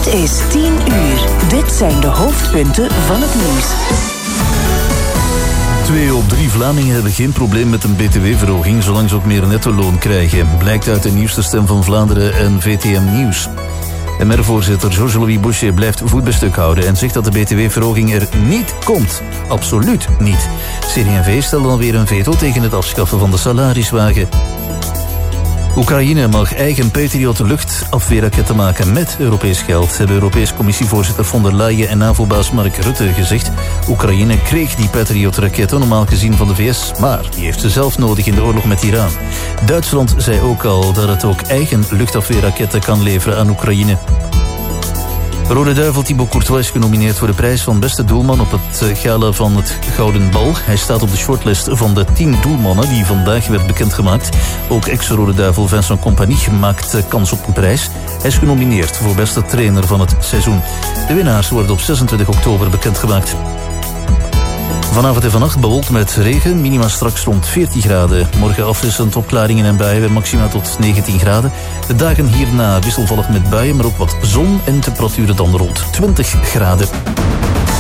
Het is 10 uur. Dit zijn de hoofdpunten van het nieuws. 2 op 3 Vlamingen hebben geen probleem met een btw-verhoging, zolang ze ook meer netto-loon krijgen. Blijkt uit de nieuwste Stem van Vlaanderen en VTM Nieuws. MR-voorzitter Georges-Louis Boucher blijft voet bij stuk houden en zegt dat de btw-verhoging er niet komt. Absoluut niet. CD&V stelde alweer een veto tegen het afschaffen van de salariswagen. Oekraïne mag eigen Patriot luchtafweerraketten maken met Europees geld, hebben Europees Commissievoorzitter von der Leyen en NAVO-baas Mark Rutte gezegd. Oekraïne kreeg die Patriot-raketten normaal gezien van de VS, maar die heeft ze zelf nodig in de oorlog met Iran. Duitsland zei ook al dat het ook eigen luchtafweerraketten kan leveren aan Oekraïne. Rode Duivel Thibaut Courtois is genomineerd voor de prijs van beste doelman op het gala van het Gouden Bal. Hij staat op de shortlist van de 10 doelmannen die vandaag werd bekendgemaakt. Ook ex-Rode Duivel Vincent Compagnie maakt kans op de prijs. Hij is genomineerd voor beste trainer van het seizoen. De winnaars worden op 26 oktober bekendgemaakt. Vanavond en vannacht bewolkt met regen, minima straks rond 14 graden. Morgen afwisselend opklaringen en buien bij maxima tot 19 graden. De dagen hierna wisselvallig met buien, maar ook wat zon en temperaturen dan rond 20 graden.